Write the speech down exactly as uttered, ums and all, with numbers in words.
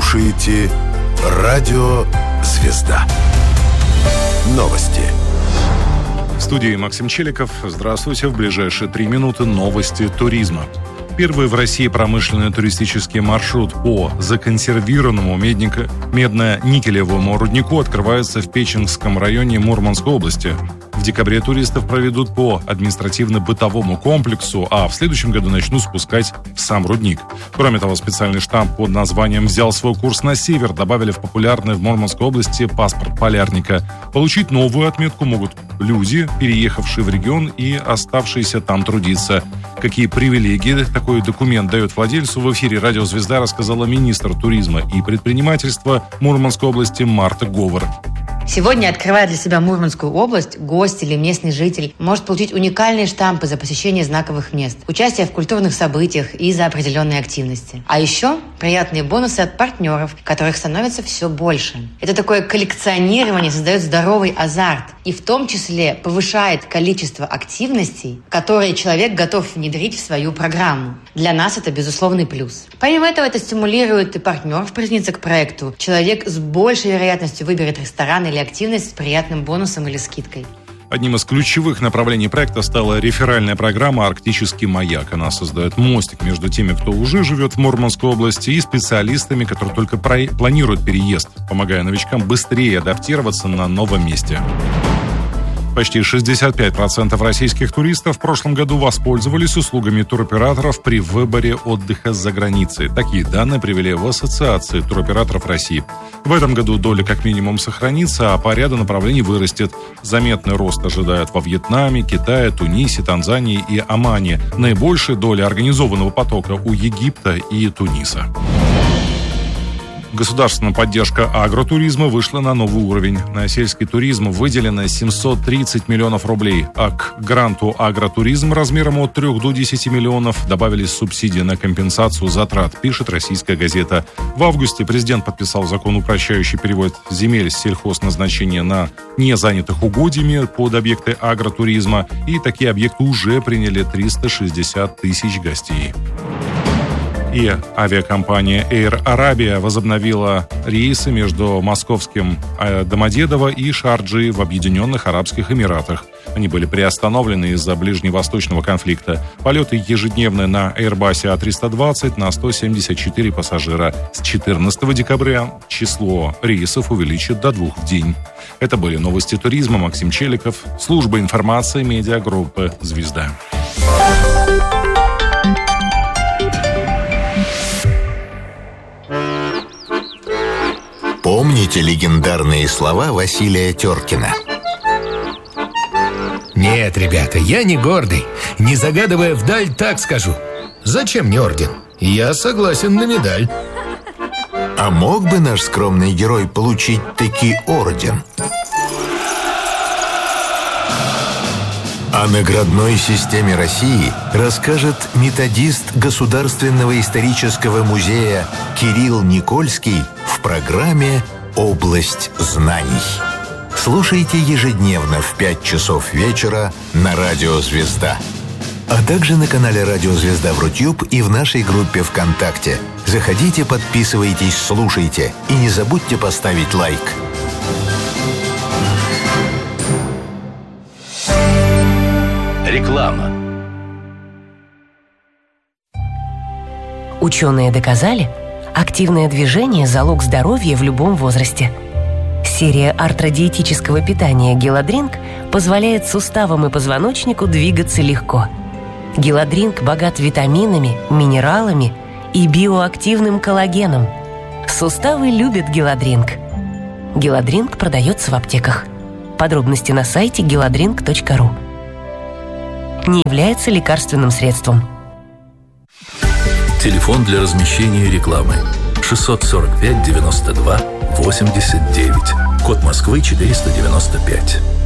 слушаете Радио Звезда. Новости. В студии Максим Челиков. Здравствуйте. В ближайшие три минуты новости туризма. Первый в России промышленный туристический маршрут по законсервированному медно-никелевому руднику открывается в Печенгском районе Мурманской области. В декабре туристов проведут по административно-бытовому комплексу, а в следующем году начнут спускать в сам рудник. Кроме того, специальный штамп под названием «Взял свой курс на север» добавили в популярный в Мурманской области паспорт полярника. Получить новую отметку могут люди, переехавшие в регион и оставшиеся там трудиться. Какие привилегии такой документ дает владельцу, в эфире «Радио Звезда» рассказала министр туризма и предпринимательства Мурманской области Марта Говор. Сегодня, открывая для себя Мурманскую область, гость или местный житель может получить уникальные штампы за посещение знаковых мест, участие в культурных событиях и за определенные активности. А еще приятные бонусы от партнеров, которых становится все больше. Это такое коллекционирование создает здоровый азарт и в том числе повышает количество активностей, которые человек готов внедрить в свою программу. Для нас это безусловный плюс. Помимо этого, это стимулирует и партнеров присоединиться к проекту. Человек с большей вероятностью выберет ресторан или активность с приятным бонусом или скидкой. Одним из ключевых направлений проекта стала реферальная программа «Арктический маяк». Она создает мостик между теми, кто уже живет в Мурманской области, и специалистами, которые только про... планируют переезд, помогая новичкам быстрее адаптироваться на новом месте. Почти шестьдесят пять процентов российских туристов в прошлом году воспользовались услугами туроператоров при выборе отдыха за границей. Такие данные привели в Ассоциации туроператоров России. В этом году доля как минимум сохранится, а по ряду направлений вырастет. Заметный рост ожидают во Вьетнаме, Китае, Тунисе, Танзании и Омане. Наибольшая доля организованного потока у Египта и Туниса. Государственная поддержка агротуризма вышла на новый уровень. На сельский туризм выделено семьсот тридцать миллионов рублей, а к гранту агротуризм размером от трёх до десяти миллионов добавились субсидии на компенсацию затрат, пишет «Российская газета». В августе президент подписал закон, упрощающий перевод земель с сельхозназначения на незанятых угодьями под объекты агротуризма, и такие объекты уже приняли триста шестьдесят тысяч гостей. И авиакомпания Air Arabia возобновила рейсы между московским Домодедово и Шарджей в Объединенных Арабских Эмиратах. Они были приостановлены из-за ближневосточного конфликта. Полеты ежедневные на Airbus А триста двадцать на сто семьдесят четыре пассажира. С четырнадцатого декабря число рейсов увеличат до двух в день. Это были новости туризма. Максим Челиков, служба информации медиагруппы «Звезда». Помните легендарные слова Василия Теркина? Нет, ребята, я не гордый. Не загадывая вдаль, так скажу. Зачем мне орден? Я согласен на медаль. А мог бы наш скромный герой получить таки орден? О наградной системе России расскажет методист Государственного исторического музея Кирилл Никольский в программе «Область знаний». Слушайте ежедневно в пять часов вечера на Радио Звезда. А также на канале Радио Звезда в Рутюб и в нашей группе ВКонтакте. Заходите, подписывайтесь, слушайте и не забудьте поставить лайк. Реклама. Ученые доказали, активное движение – залог здоровья в любом возрасте. Серия артродиетического питания «Геладринк» позволяет суставам и позвоночнику двигаться легко. «Геладринк» богат витаминами, минералами и биоактивным коллагеном. Суставы любят «Геладринк». «Геладринк» продается в аптеках. Подробности на сайте геладринк точка ру. Не является лекарственным средством. Телефон для размещения рекламы шестьсот сорок пять девяносто два восемьдесят девять. Код Москвы четыреста девяносто пять.